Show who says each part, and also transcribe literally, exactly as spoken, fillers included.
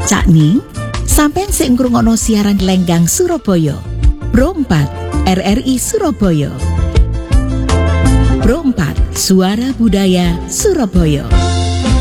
Speaker 1: Cakning, sampeyan sik ngrungokno siaran Lenggang Surabaya. Pro empat R R I Surabaya. Pro empat Suara Budaya Surabaya.